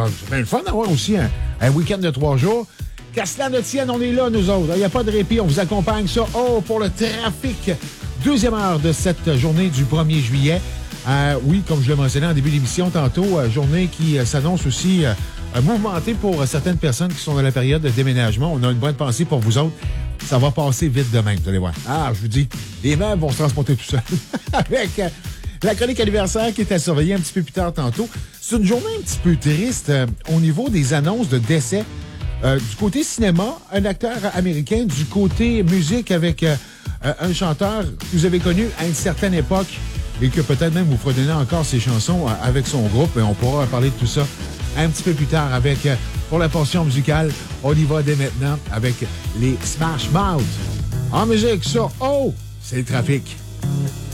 c'est bien le fun d'avoir aussi un week-end de 3 jours. Qu'à cela ne tienne, on est là, nous autres. Il n'y a pas de répit, on vous accompagne ça. Pour le trafic. Deuxième heure de cette journée du 1er juillet. Oui, comme je l'ai mentionné en début d'émission tantôt, journée qui s'annonce aussi mouvementée pour certaines personnes qui sont dans la période de déménagement. On a une bonne pensée pour vous autres. Ça va passer vite demain, vous allez voir. Je vous dis, les meubles vont se transporter tout seuls. Avec la chronique anniversaire qui est à surveiller un petit peu plus tard tantôt. C'est une journée un petit peu triste au niveau des annonces de décès. Du côté cinéma, un acteur américain. Du côté musique, avec un chanteur que vous avez connu à une certaine époque et que peut-être même vous fredonnez encore ses chansons avec son groupe. Mais on pourra parler de tout ça un petit peu plus tard avec, pour la portion musicale, on y va dès maintenant avec les Smash Mouth. En musique, ça, c'est le trafic.